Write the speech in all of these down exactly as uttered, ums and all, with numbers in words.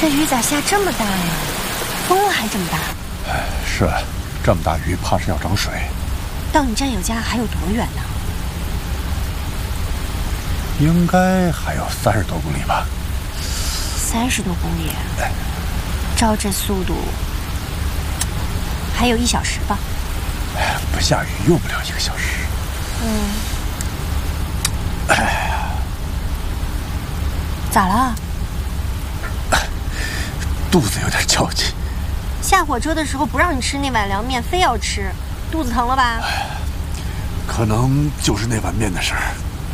这雨咋下这么大呀？风还这么大。 哎，是，这么大雨，怕是要涨水。 到你战友家还有多远呢？ 应该还有三十多公里吧。 三十多公里，照这速度，还有一小时吧。 哎，不下雨用不了一个小时。 嗯。哎呀，咋了？ 肚子有点焦急。 下火车的时候不让你吃那碗凉面，非要吃，肚子疼了吧？ 可能就是那碗面的事儿。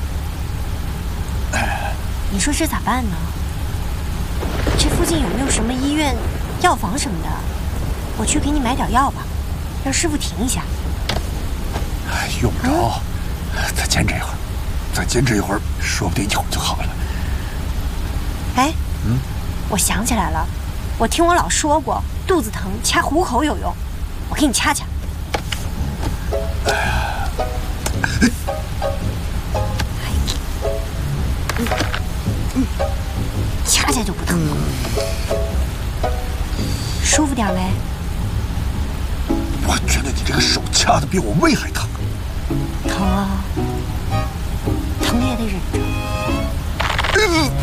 哎，你说这咋办呢？这附近有没有什么医院、药房什么的？我去给你买点药吧，让师傅停一下。 哎，用不着，嗯、再坚持一会儿，再坚持一会儿，说不定一会儿就好了。 哎， 嗯， 我想起来了，我听我老说过，肚子疼掐虎口有用，我给你掐掐。哎呀，嗯嗯，掐掐就不疼了，舒服点没？ 我觉得你这个手掐的比我胃还疼。 疼啊，疼也得忍着。嗯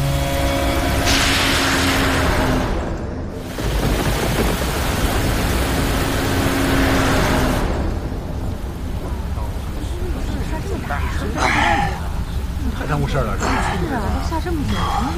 太耽误事儿了，是吧？ 是啊，都下这么久了，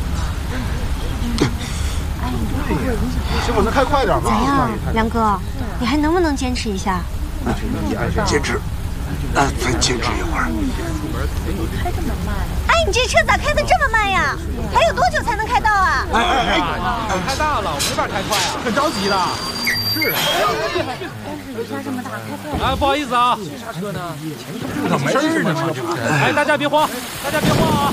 哎，你这会不会影响？师傅，能开快点吗？ 咋样，梁哥？你还能不能坚持一下？ 坚持，啊，再坚持一会儿。 开这么慢？ 哎，你这车咋开的这么慢呀？还有多久才能开到啊？ 哎哎哎，太大了，我没法开快啊，很着急的。是啊。 但是雨下这么大，开快。 哎，不好意思啊，刹车呢？路上没事呢吗？哎，大家别慌，大家别慌啊！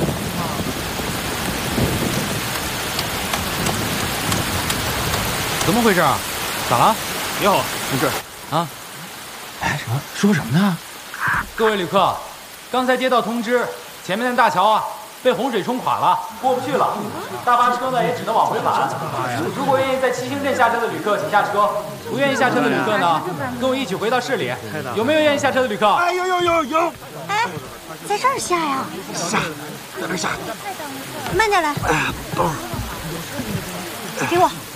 怎么回事啊？咋了？ 你好，同志。 啊？哎，什么？说什么呢？各位旅客，刚才接到通知，前面的大桥啊被洪水冲垮了，过不去了。大巴车呢也只能往回返。如果愿意在七星镇下车的旅客，请下车；不愿意下车的旅客呢，跟我一起回到市里。有没有愿意下车的旅客？ 哎，有有有有。 哎，在这儿下呀？ 下，在这儿下。 慢点来。 哎，等会儿。 给我。